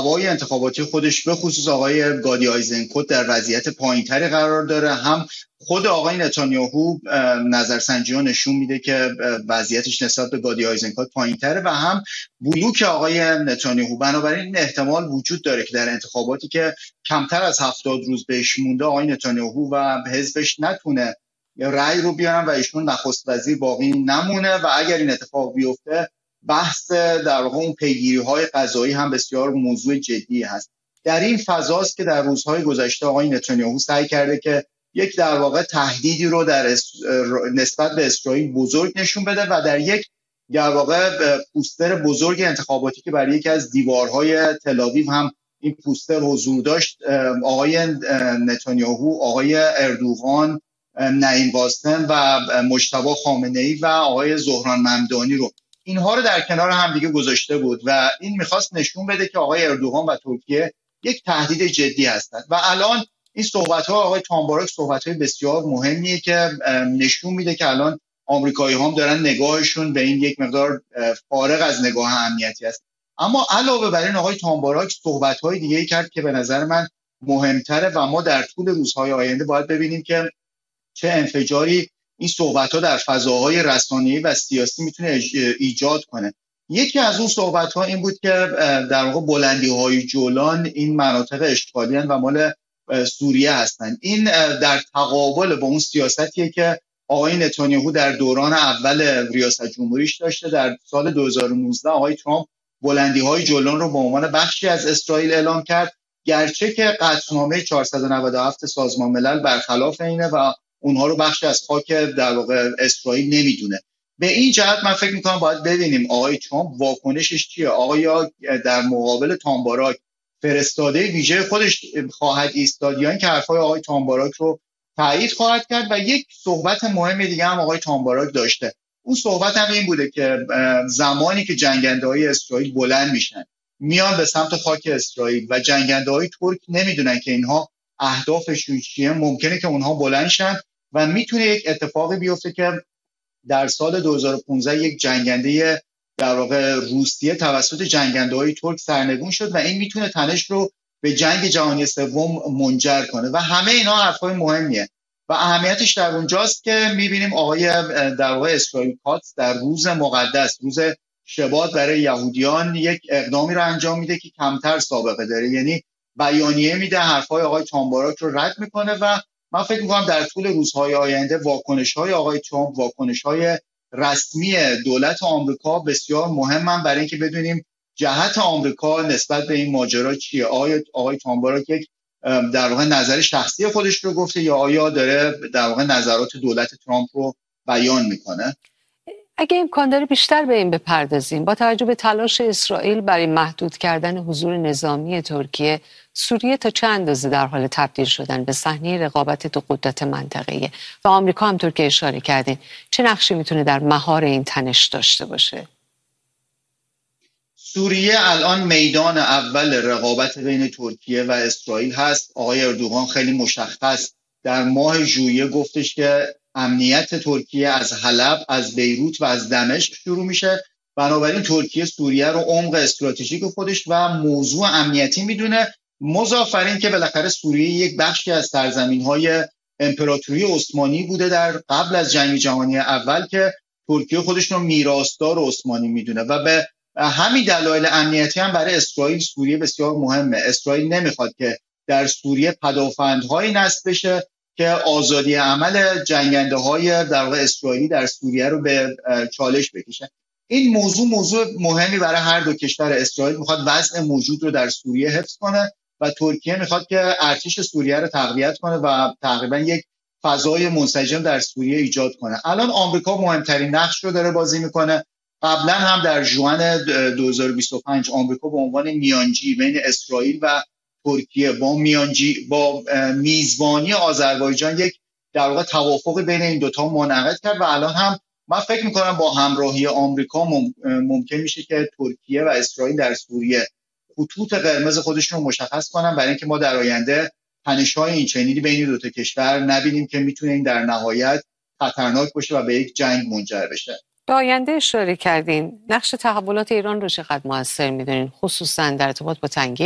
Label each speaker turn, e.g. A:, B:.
A: محتوای انتخاباتی خودش به خصوص آقای گادی آیزنکوت در وضعیت پایینتری قرار داره، هم خود آقای نتانیاهو نظرسنجی‌ها نشون میده که وضعیتش نسبت به گادی آیزنکوت پایینتره و هم بلوک آقای نتانیاهو. بنابراین این احتمال وجود داره که در انتخاباتی که کمتر از 70 روز بهش مونده آقای نتانیاهو و حزبش نتونه رأی رو بیارن و ایشون نخست وزیر باقی نمونه و اگر این اتفاق بیفته بحث در واقع اون پیگیری‌های قضایی هم بسیار موضوع جدی هست. در این فضاست که در روزهای گذشته آقای نتانیاهو سعی کرده که یک در واقع تهدیدی رو نسبت به اسرائیل بزرگ نشون بده و در یک در واقع پوستر بزرگ انتخاباتی که برای یکی از دیوارهای تل‌آویو هم این پوستر حضور داشت، آقای نتانیاهو، آقای اردوغان، نعیم قاسم و مجتبی خامنه‌ای و آقای زهران ممدانی رو اینها رو در کنار هم دیگه گذاشته بود و این میخواست نشون بده که آقای اردوغان و ترکیه یک تهدید جدی هستند. و الان این صحبت‌ها آقای تامباراک صحبت‌های بسیار مهمیه که نشون میده که الان آمریکایی‌ها هم دارن نگاهشون به این یک مقدار فارغ از نگاه امنیتی است. اما علاوه بر این آقای تامباراک صحبت‌های دیگه‌ای کرد که به نظر من مهمتره و ما در طول روزهای آینده باید ببینیم که چه انفجاری این صحبت‌ها در فضاهای رسانه‌ای و سیاسی میتونه ایجاد کنه. یکی از اون صحبت‌ها این بود که در واقع بلندی‌های جولان این مناطق اشغالی و مال سوریه هستند. این در تقابل با اون سیاستیه که آقای نتانیاهو در دوران اول ریاست جمهوریش داشته. در سال 2019 آقای ترامپ بلندی‌های جولان رو به عنوان بخشی از اسرائیل اعلام کرد، گرچه که قطعنامه 497 سازمان ملل برخلاف اینه و اونها رو بخشی از خاک در واقع اسرائیل نمیدونه. به این جهت من فکر میکنم باید ببینیم آقای ترامپ واکنشش چیه. آقا در مقابل تامباراک فرستاده ویژه خودش خواهد ایستاد یا اینکه حرفای آقای تامباراک رو تایید خواهد کرد. و یک صحبت مهم دیگه هم آقای تامباراک داشته. اون صحبت هم این بوده که زمانی که جنگنده‌های اسرائیل بلند میشن میان به سمت خاک اسرائیل و جنگنده‌های ترک نمیدونن که اینها اهدافشون چیه، ممکنه که اونها بلند شن و میتونه یک اتفاقی بیفته که در سال 2015 یک جنگنده در واقع روسیه توسط جنگنده‌های ترک سرنگون شد و این میتونه تنش رو به جنگ جهانی سوم منجر کنه و همه اینا حرفای مهمیه و اهمیتش در اونجاست که میبینیم آقای در واقع اسرائیل کاتس در روز مقدس، روز شبات برای یهودیان، یک اقدامی رو انجام میده که کمتر سابقه داره، یعنی بیانیه میده، حرفای آقای تامباراک رو رد میکنه و من فکر میکنم در طول روزهای آینده واکنش‌های آقای ترامپ، واکنش‌های رسمی دولت آمریکا بسیار مهمن برای اینکه بدونیم جهت آمریکا نسبت به این ماجرا چیه. آقای تامباراک یک در واقع نظر شخصی خودش رو گفته یا آیا داره در واقع نظرات دولت ترامپ رو بیان میکنه؟
B: اگه امکان داره بیشتر به این بپردازیم. با توجه به تلاش اسرائیل برای محدود کردن حضور نظامی ترکیه، سوریه تا چه اندازه در حال تبدیل شدن به صحنه رقابت دو قدرت منطقه‌ای و آمریکا هم که اشاره کردین، چه نقشی میتونه در مهار این تنش داشته باشه؟
A: سوریه الان میدان اول رقابت بین ترکیه و اسرائیل هست. آقای اردوغان خیلی مشخص در ماه ژوئیه گفتش که امنیت ترکیه از حلب، از بیروت و از دمشق شروع میشه. بنابراین ترکیه سوریه رو عمق استراتژیک خودش و موضوع امنیتی میدونه، مضاف بر این که بالاخره سوریه یک بخشی از سرزمین‌های امپراتوری عثمانی بوده در قبل از جنگ جهانی اول که ترکیه خودش رو میراثدار عثمانی میدونه و به همین دلایل امنیتی هم برای اسرائیل سوریه بسیار مهمه. اسرائیل نمیخواد که در سوریه پدافندهایی نصب بشه که آزادی عمل جنگنده‌های در واقع اسرائیلی در سوریه رو به چالش بکشه. این موضوع مهمی برای هر دو کشور. اسرائیل میخواد وضع موجود رو در سوریه حفظ کنه و ترکیه میخواد که ارتش سوریه رو تقویت کنه و تقریبا یک فضای منسجم در سوریه ایجاد کنه. الان آمریکا مهمترین نقش رو داره بازی میکنه. قبلا هم در ژوئن 2025 آمریکا به عنوان میانجی بین اسرائیل و ترکیه با میزبانی آذربایجان یک در واقع توافق بین این دوتا منعقد کرد و الان هم من فکر میکنم با همراهی آمریکا ممکن میشه که ترکیه و اسرائیل در سوریه خطوط قرمز خودشون رو مشخص کنن برای اینکه ما در آینده تنش‌های این چنینی بین دو تا کشور نبینیم که میتونه این در نهایت خطرناک باشه و به یک جنگ منجر بشه.
B: به آینده اشاره کردین. نقش تحولات ایران رو چقدر موثر می‌دونین، خصوصا در ارتباط با تنگی